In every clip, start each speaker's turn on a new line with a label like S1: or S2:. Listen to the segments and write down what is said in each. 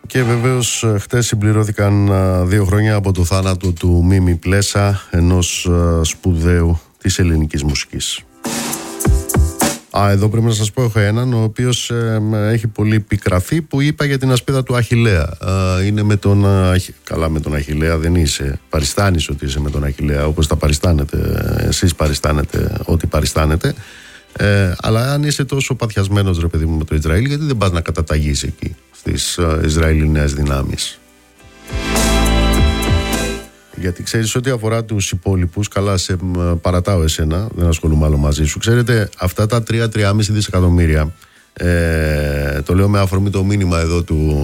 S1: Και βεβαίως χτες συμπληρώθηκαν 2 χρόνια από το θάνατο του Μίμη Πλέσα, ενός σπουδαίου της ελληνικής μουσικής. Εδώ πρέπει να σας πω, έχω έναν ο οποίος έχει πολύ πικραθεί, που είπα για την ασπίδα του Αχιλλέα. Είναι με τον καλά, με τον Αχιλλέα δεν είσαι. Παριστάνεις ότι είσαι με τον Αχιλλέα, όπως τα παριστάνετε. Εσείς παριστάνετε ό,τι παριστάνετε. Αλλά αν είσαι τόσο παθιασμένος, ρε παιδί μου, με το Ισραήλ, γιατί δεν πας να καταταγείς εκεί στις Ισραηλινές δυνάμεις? Γιατί ξέρεις, ό,τι αφορά τους υπόλοιπους, καλά, σε παρατάω εσένα, δεν ασχολούμαι άλλο μαζί σου. Ξέρετε, αυτά τα 3-3,5 δισεκατομμύρια, το λέω με αφορμή το μήνυμα εδώ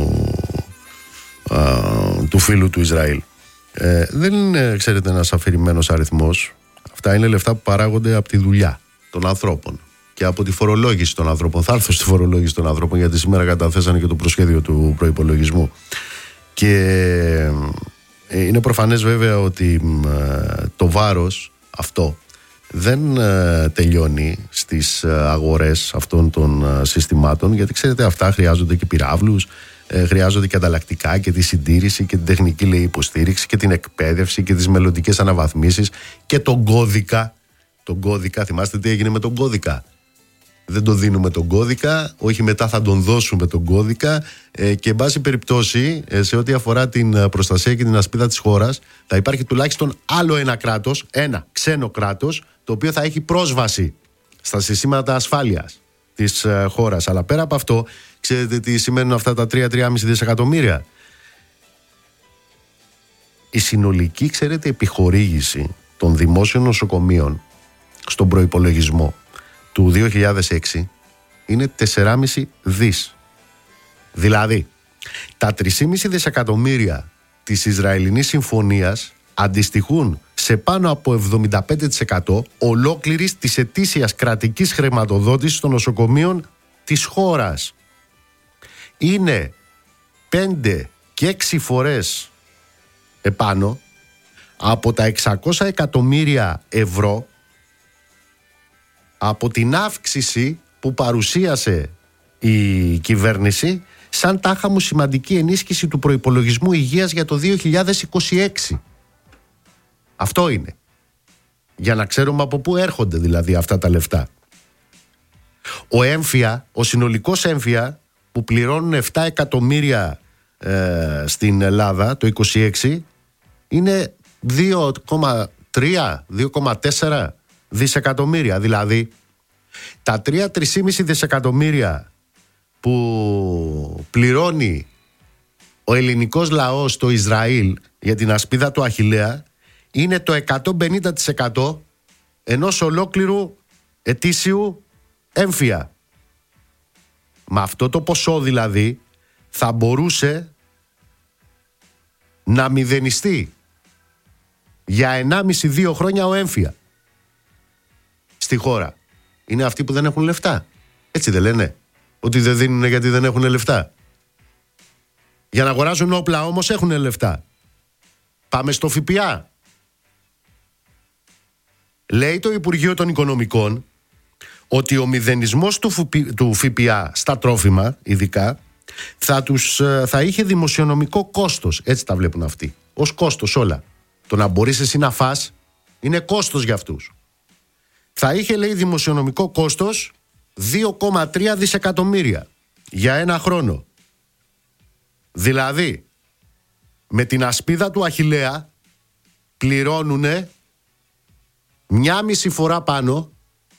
S1: του φίλου του Ισραήλ, δεν είναι, ξέρετε, ένας αφηρημένος αριθμός. Αυτά είναι λεφτά που παράγονται από τη δουλειά των ανθρώπων και από τη φορολόγηση των ανθρώπων. Θα έρθω στη φορολόγηση των ανθρώπων, γιατί σήμερα καταθέσανε και το προσχέδιο του προϋπολογισμού. Και είναι προφανές βέβαια ότι το βάρος αυτό δεν τελειώνει στις αγορές αυτών των συστημάτων, γιατί ξέρετε, αυτά χρειάζονται και πυράβλους, χρειάζονται και ανταλλακτικά και τη συντήρηση και την τεχνική, λέει, υποστήριξη και την εκπαίδευση και τις μελλοντικές αναβαθμίσεις και τον κώδικα. Τον κώδικα, θυμάστε τι έγινε με τον κώδικα? Δεν το δίνουμε τον κώδικα, όχι, μετά θα τον δώσουμε τον κώδικα, και εν πάση περιπτώσει, σε ό,τι αφορά την προστασία και την ασπίδα της χώρας, θα υπάρχει τουλάχιστον άλλο ένα κράτος, ένα ξένο κράτος, το οποίο θα έχει πρόσβαση στα συστήματα ασφάλειας της χώρας. Αλλά πέρα από αυτό, ξέρετε τι σημαίνουν αυτά τα 3-3,5 δισεκατομμύρια? Η συνολική, ξέρετε, επιχορήγηση των δημόσιων νοσοκομείων στον προϋπολογισμό του 2006 είναι 4,5 δις. Δηλαδή, τα 3,5 δισεκατομμύρια της Ισραηλινής συμφωνίας αντιστοιχούν σε πάνω από 75% ολόκληρης της ετήσιας κρατικής χρηματοδότησης των νοσοκομείων της χώρας. Είναι 5 και 6 φορές επάνω από τα 600 εκατομμύρια ευρώ από την αύξηση που παρουσίασε η κυβέρνηση σαν τάχα μου σημαντική ενίσχυση του προϋπολογισμού υγείας για το 2026. Αυτό είναι. Για να ξέρουμε από πού έρχονται δηλαδή αυτά τα λεφτά. Ο έμφυα, ο συνολικός έμφυα που πληρώνουν 7 εκατομμύρια στην Ελλάδα το 26 είναι 2,3-2,4 δισεκατομμύρια. Δηλαδή τα 3-3,5 δισεκατομμύρια που πληρώνει ο ελληνικός λαός στο Ισραήλ για την ασπίδα του Αχιλλέα είναι το 150% ενός ολόκληρου ετήσιου έμφυα. Με αυτό το ποσό δηλαδή θα μπορούσε να μηδενιστεί για 1,5-2 χρόνια ο έμφυα στη χώρα. Είναι αυτοί που δεν έχουν λεφτά. Έτσι δεν λένε? Ότι δεν δίνουν γιατί δεν έχουν λεφτά. Για να αγοράζουν όπλα όμως έχουν λεφτά. Πάμε στο ΦΠΑ. Λέει το Υπουργείο των Οικονομικών ότι ο μηδενισμός του ΦΠΑ στα τρόφιμα ειδικά θα είχε δημοσιονομικό κόστος. Έτσι τα βλέπουν αυτοί. Ως κόστος όλα. Το να μπορείς εσύ να φας είναι κόστος για αυτούς. Θα είχε, λέει, δημοσιονομικό κόστος 2,3 δισεκατομμύρια για ένα χρόνο. Δηλαδή με την ασπίδα του Αχιλλέα πληρώνουνε 1,5 φορά πάνω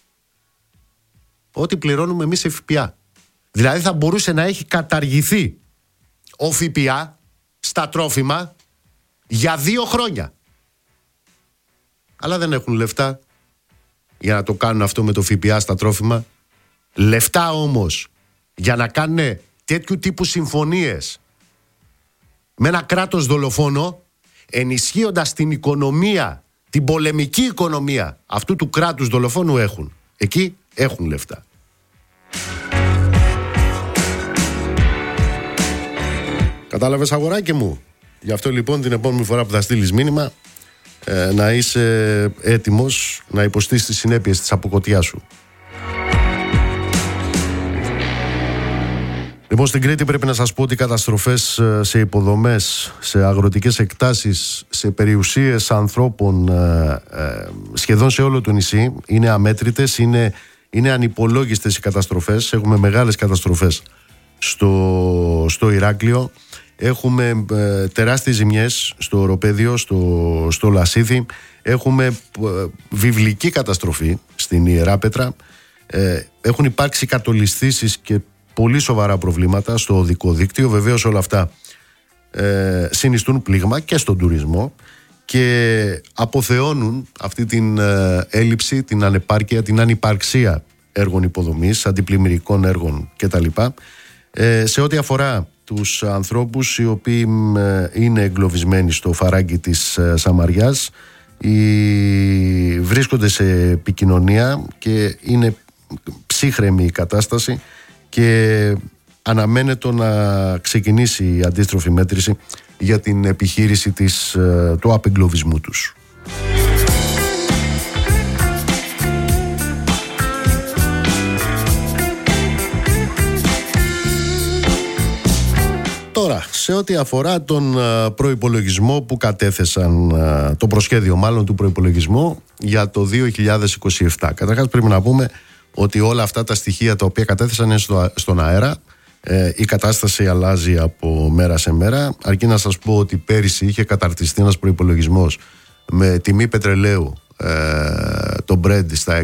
S1: ό,τι πληρώνουμε εμείς σε ΦΠΑ. Δηλαδή θα μπορούσε να έχει καταργηθεί ο ΦΠΑ στα τρόφιμα για 2 χρόνια. Αλλά δεν έχουν λεφτά για να το κάνουν αυτό με το ΦΠΑ στα τρόφιμα. Λεφτά όμως για να κάνουν τέτοιου τύπου συμφωνίες με ένα κράτος δολοφόνο, ενισχύοντας την οικονομία, την πολεμική οικονομία αυτού του κράτους δολοφόνου, έχουν. Εκεί έχουν λεφτά. Κατάλαβες, αγοράκι μου? Γι' αυτό λοιπόν την επόμενη φορά που θα στείλεις μήνυμα, να είσαι έτοιμος να υποστείς τις συνέπειες της αποκοτιάς σου. Λοιπόν, στην Κρήτη πρέπει να σας πω ότι οι καταστροφές σε υποδομές, σε αγροτικές εκτάσεις, σε περιουσίες ανθρώπων, σχεδόν σε όλο το νησί, είναι αμέτρητες, είναι ανυπολόγιστες οι καταστροφές. Έχουμε μεγάλες καταστροφές στο Ηράκλειο. Έχουμε τεράστιες ζημιές στο Οροπέδιο, στο Λασίθι. Έχουμε βιβλική καταστροφή στην Ιεράπετρα. Έχουν υπάρξει κατολισθήσεις και πολύ σοβαρά προβλήματα στο οδικό δίκτυο. Βεβαίως όλα αυτά συνιστούν πλήγμα και στον τουρισμό και αποθεώνουν αυτή την έλλειψη, την ανεπάρκεια, την ανυπαρξία έργων υποδομής, αντιπλημμυρικών έργων κτλ. Σε ό,τι αφορά τους ανθρώπους οι οποίοι είναι εγκλωβισμένοι στο φαράγγι της Σαμαριάς, βρίσκονται σε επικοινωνία και είναι ψύχρεμη η κατάσταση και αναμένεται να ξεκινήσει η αντίστροφη μέτρηση για την επιχείρηση του απεγκλωβισμού τους. Τώρα, σε ό,τι αφορά τον προϋπολογισμό που κατέθεσαν, το προσχέδιο μάλλον του προϋπολογισμού για το 2027. Καταρχάς πρέπει να πούμε ότι όλα αυτά τα στοιχεία τα οποία κατέθεσαν είναι στον αέρα. Η κατάσταση αλλάζει από μέρα σε μέρα. Αρκεί να σας πω ότι πέρυσι είχε καταρτιστεί ένας προϋπολογισμός με τιμή πετρελαίου, το Brent στα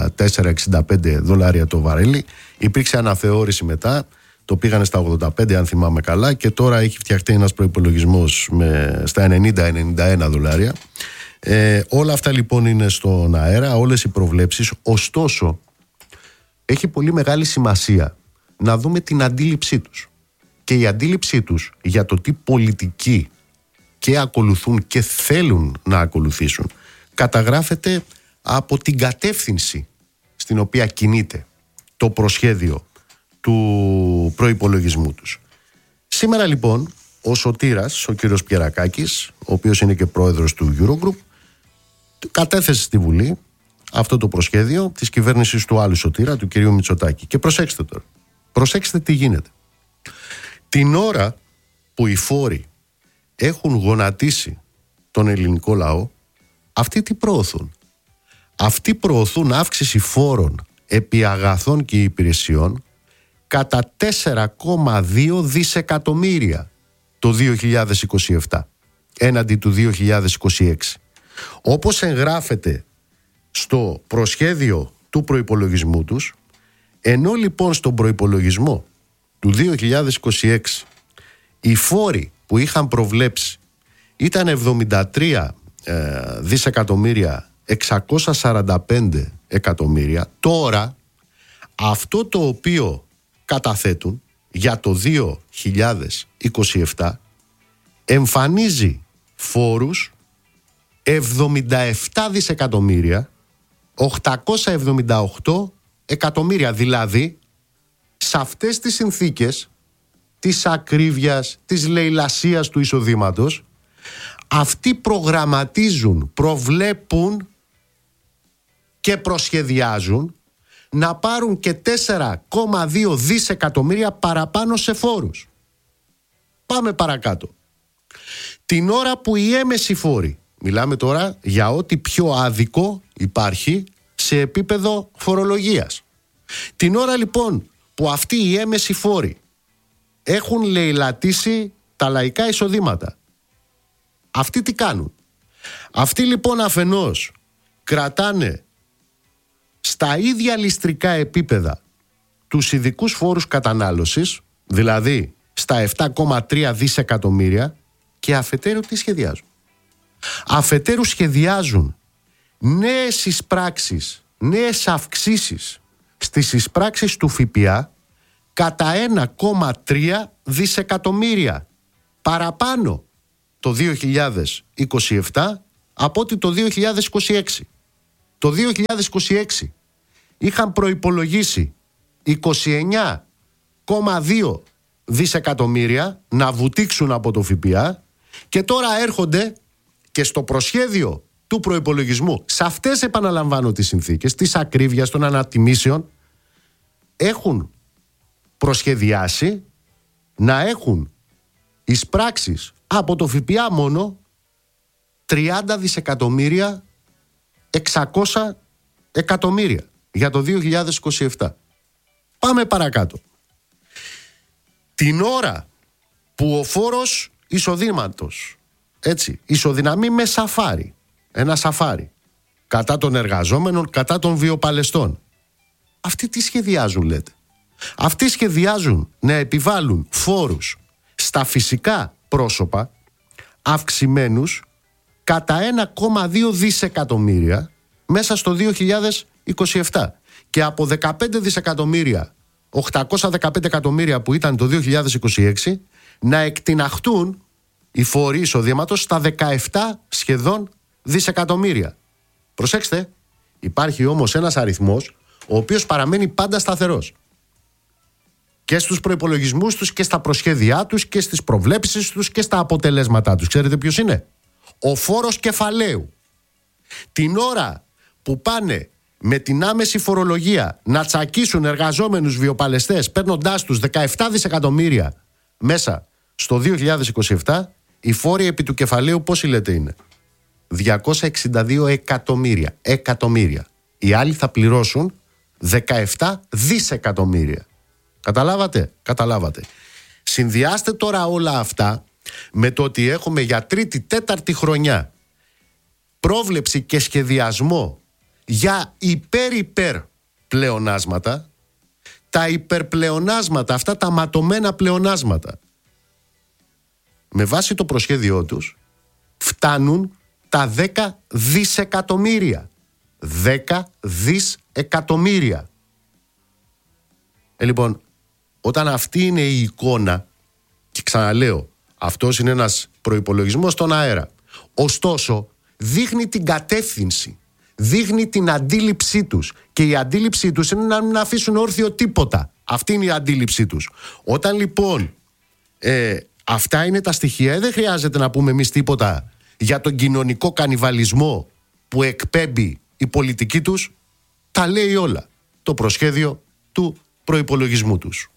S1: $64-65 το βαρέλι. Υπήρξε αναθεώρηση μετά, το πήγανε στα 85 αν θυμάμαι καλά, και τώρα έχει φτιαχτεί ένας προϋπολογισμός στα $90-91. Όλα αυτά λοιπόν είναι στον αέρα, όλες οι προβλέψεις. Ωστόσο έχει πολύ μεγάλη σημασία να δούμε την αντίληψή τους. Και η αντίληψή τους για το τι πολιτική και ακολουθούν και θέλουν να ακολουθήσουν καταγράφεται από την κατεύθυνση στην οποία κινείται το προσχέδιο του προϋπολογισμού τους. Σήμερα λοιπόν ο Σωτήρας, ο κύριος Πιερακάκης, ο οποίος είναι και πρόεδρος του Eurogroup, κατέθεσε στη Βουλή αυτό το προσχέδιο της κυβέρνησης του άλλου Σωτήρα, του κυρίου Μητσοτάκη. Και προσέξτε τώρα, προσέξτε τι γίνεται. Την ώρα που οι φόροι έχουν γονατίσει τον ελληνικό λαό, αυτοί τι προωθούν? Αυτοί προωθούν αύξηση φόρων επί αγαθών και υπηρεσιών κατά 4,2 δισεκατομμύρια το 2027 έναντι του 2026. Όπως εγγράφεται στο προσχέδιο του προϋπολογισμού τους, ενώ λοιπόν στον προϋπολογισμό του 2026 οι φόροι που είχαν προβλέψει ήταν 73 δισεκατομμύρια 645 εκατομμύρια, τώρα αυτό το οποίο καταθέτουν για το 2027 εμφανίζει φόρους 77 δισεκατομμύρια 878 εκατομμύρια. Δηλαδή σε αυτές τις συνθήκες της ακρίβειας, της λαιλασίας του εισοδήματος, αυτοί προγραμματίζουν, προβλέπουν και προσχεδιάζουν να πάρουν και 4,2 δισεκατομμύρια παραπάνω σε φόρους. Πάμε παρακάτω. Την ώρα που οι έμεσοι φόροι, μιλάμε τώρα για ό,τι πιο άδικο υπάρχει σε επίπεδο φορολογίας. Την ώρα λοιπόν που αυτοί οι έμεσοι φόροι έχουν λαιλατίσει τα λαϊκά εισοδήματα, αυτοί τι κάνουν? Αυτοί λοιπόν αφενός κρατάνε στα ίδια ληστρικά επίπεδα τους ειδικούς φόρους κατανάλωσης, δηλαδή στα 7,3 δισεκατομμύρια, και αφετέρου τι σχεδιάζουν? Αφετέρου σχεδιάζουν νέες εισπράξεις, νέες αυξήσεις στις εισπράξεις του ΦΠΑ κατά 1,3 δισεκατομμύρια παραπάνω το 2027 από ότι το 2026. Το 2026 είχαν προϋπολογίσει 29,2 δισεκατομμύρια να βουτήξουν από το ΦΠΑ και τώρα έρχονται και στο προσχέδιο του προϋπολογισμού, σε αυτές επαναλαμβάνω τις συνθήκες της ακρίβειας των ανατιμήσεων, έχουν προσχεδιάσει να έχουν εισπράξεις από το ΦΠΑ μόνο 30 δισεκατομμύρια 600 εκατομμύρια για το 2027. Πάμε παρακάτω. Την ώρα που ο φόρος εισοδήματος, έτσι, ισοδυναμεί με σαφάρι, ένα σαφάρι, κατά των εργαζόμενων, κατά των βιοπαλαιστών, αυτοί τι σχεδιάζουν, λέτε? Αυτοί σχεδιάζουν να επιβάλλουν φόρους στα φυσικά πρόσωπα αυξημένους κατά 1,2 δισεκατομμύρια μέσα στο 2027 και από 15 δισεκατομμύρια 815 εκατομμύρια που ήταν το 2026 να εκτιναχτούν οι φόροι εισοδήματος στα 17 σχεδόν δισεκατομμύρια. Προσέξτε, υπάρχει όμως ένας αριθμός ο οποίος παραμένει πάντα σταθερός και στους προϋπολογισμούς τους και στα προσχέδιά τους και στις προβλέψεις τους και στα αποτελέσματά τους. Ξέρετε ποιος είναι? Ο φόρος κεφαλαίου. Την ώρα που πάνε με την άμεση φορολογία να τσακίσουν εργαζόμενους βιοπαλαιστές παίρνοντάς τους 17 δισεκατομμύρια μέσα στο 2027, οι φόροι επί του κεφαλαίου πόσοι λέτε είναι? 262 εκατομμύρια. Οι άλλοι θα πληρώσουν 17 δισεκατομμύρια. Καταλάβατε. Συνδυάστε τώρα όλα αυτά με το ότι έχουμε για τρίτη-τέταρτη χρονιά πρόβλεψη και σχεδιασμό για υπέρ πλεονάσματα. Τα υπερπλεονάσματα, αυτά τα ματωμένα πλεονάσματα, με βάση το προσχέδιό τους φτάνουν τα 10 δισεκατομμύρια. 10 δισεκατομμύρια. Λοιπόν, όταν αυτή είναι η εικόνα, και ξαναλέω, αυτός είναι ένας προϋπολογισμός στον αέρα, ωστόσο δείχνει την κατεύθυνση, δείχνει την αντίληψή τους, και η αντίληψή τους είναι να μην αφήσουν όρθιο τίποτα. Αυτή είναι η αντίληψή τους. Όταν λοιπόν αυτά είναι τα στοιχεία, δεν χρειάζεται να πούμε εμείς τίποτα για τον κοινωνικό κανιβαλισμό που εκπέμπει η πολιτική τους. Τα λέει όλα το προσχέδιο του προϋπολογισμού τους.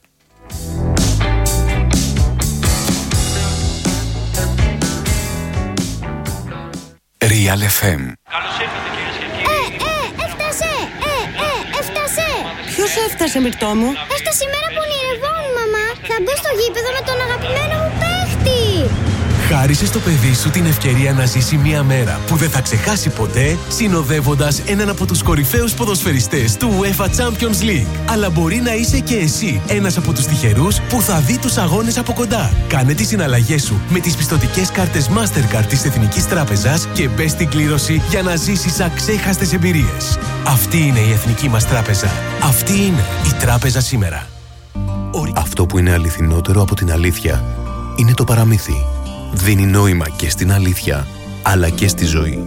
S2: Real FM.
S3: Έφτασε!
S4: Ποιος έφτασε, Μυρτώ μου?
S3: Έφτασε η μέρα που ονειρευόμουν, μαμά. Θα μπω στο γήπεδο με τον αγαπημένο μου παίχτη.
S2: Χάρισε στο παιδί σου την ευκαιρία να ζήσει μια μέρα που δεν θα ξεχάσει ποτέ, συνοδεύοντας έναν από τους κορυφαίους ποδοσφαιριστές του UEFA Champions League. Αλλά μπορεί να είσαι και εσύ ένας από τους τυχερούς που θα δει τους αγώνες από κοντά. Κάνε τις συναλλαγές σου με τις πιστωτικές κάρτες Mastercard της Εθνικής Τράπεζας και μπες στην κλήρωση για να ζήσεις αξέχαστες εμπειρίες. Αυτή είναι η Εθνική μας Τράπεζα. Αυτή είναι η Τράπεζα σήμερα. Αυτό που είναι αληθινότερο από την αλήθεια είναι το παραμύθι. Δίνει νόημα και στην αλήθεια, αλλά και στη ζωή.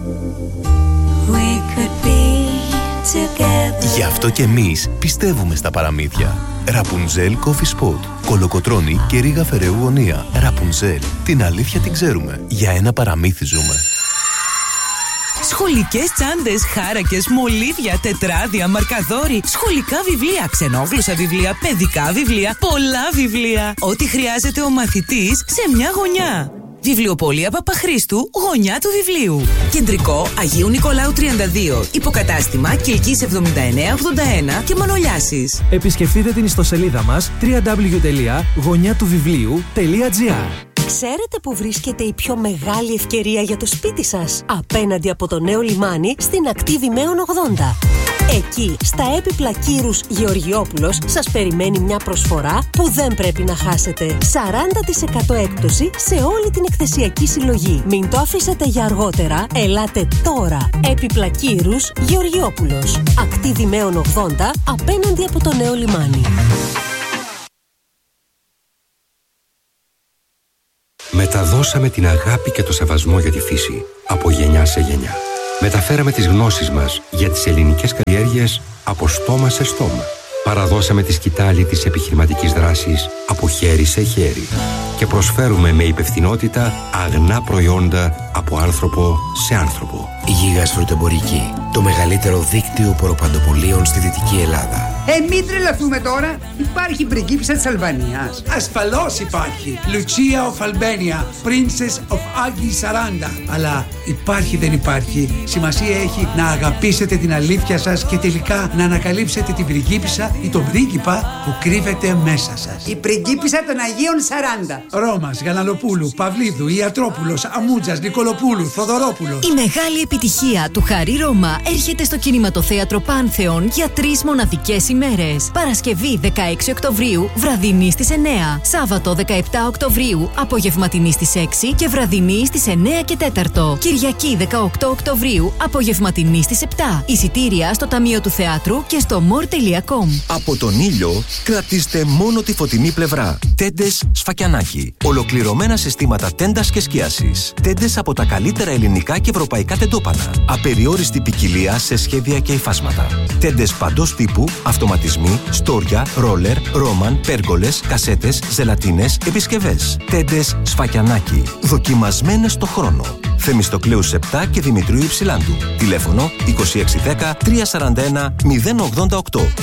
S2: Γι' αυτό και εμείς πιστεύουμε στα παραμύθια. Ραπουνζέλ Coffee Spot, Κολοκοτρώνη και Ρήγα Φεραίου Γωνία. Ραπουνζέλ, την αλήθεια την ξέρουμε. Για ένα παραμύθι ζούμε.
S5: Σχολικές τσάντες, χάρακες, μολύβια, τετράδια, μαρκαδόροι, σχολικά βιβλία, ξενόγλωσσα βιβλία, παιδικά βιβλία, πολλά βιβλία. Ό,τι χρειάζεται ο μαθητής σε μια γωνιά. Βιβλιοπωλεία Παπαχρήστου, γωνιά του βιβλίου. Κεντρικό Αγίου Νικολάου 32. Υποκατάστημα Κιλκής 7981 και Μανολιάσης.
S6: Επισκεφτείτε την ιστοσελίδα μας www.γωνιατουβιβλίου.gr.
S4: Ξέρετε που βρίσκεται η πιο μεγάλη ευκαιρία για το σπίτι σας? Απέναντι από το νέο λιμάνι στην ακτή Δημαίων 80. Εκεί, στα έπιπλα Κύρους Γεωργιόπουλος, σας περιμένει μια προσφορά που δεν πρέπει να χάσετε. 40% έκπτωση σε όλη την εκθεσιακή συλλογή. Μην το αφήσετε για αργότερα, ελάτε τώρα. Έπιπλα Κύρους Γεωργιόπουλος. Ακτή Δημαίων 80, απέναντι από το νέο λιμάνι.
S7: Μεταδώσαμε την αγάπη και το σεβασμό για τη φύση από γενιά σε γενιά. Μεταφέραμε τις γνώσεις μας για τις ελληνικές καλλιέργειες από στόμα σε στόμα. Παραδώσαμε τη σκητάλη της επιχειρηματικής δράσης από χέρι σε χέρι. Και προσφέρουμε με υπευθυνότητα αγνά προϊόντα από άνθρωπο σε άνθρωπο.
S8: Γίγας Φρουτοεμπορική. Το μεγαλύτερο δίκτυο ποροπαντοπολίων στη Δυτική Ελλάδα.
S9: Μην τρελαθούμε τώρα. Υπάρχει πριγκίπισσα της Αλβανίας.
S10: Ασφαλώς υπάρχει. Lucia of Albania, Princess of Agi 40. Αλλά υπάρχει δεν υπάρχει. Σημασία έχει να αγαπήσετε την αλήθεια σας και τελικά να ανακαλύψετε την πριγκίπισσα ή τον πρίγκιπα που κρύβεται μέσα σας.
S9: Η πριγκίπισσα των Αγίων 40.
S10: Ρώμας, Γαλανοπούλου, Παυλίδου, Ιατρόπουλος, Αμούτζας, Νικολοπούλου, Θοδωρόπουλος.
S11: Η μεγάλη επιτυχία του Χαρί Ρώμα έρχεται στο κινηματοθέατρο Πάνθεον για 3 μοναδικές ημέρες. Παρασκευή 16 Οκτωβρίου, βραδινή στις 9. Σάββατο 17 Οκτωβρίου, απογευματινή στις 6 και βραδινή στις 9 και 4. Κυριακή 18 Οκτωβρίου, απογευματινή στις 7. Εισιτήρια στο Ταμείο του Θεάτρου και στο more.com.
S12: Από τον ήλιο κρατήστε μόνο τη φωτεινή πλευρά. Τέντες Σφακιανάκι. Ολοκληρωμένα συστήματα τέντας και σκίασης. Τέντες από τα καλύτερα ελληνικά και ευρωπαϊκά τεντόπανα. Απεριόριστη ποικιλία σε σχέδια και υφάσματα. Τέντες παντός τύπου, αυτοματισμοί, στόρια, ρόλερ, ρόμαν, πέργολες, κασέτες, ζελατίνες, επισκευές. Τέντες Σφακιανάκι. Δοκιμασμένες στο χρόνο. Θεμιστοκλέου 7 και Δημητρίου Υψηλάντου. Τηλέφωνο 2610 341 088.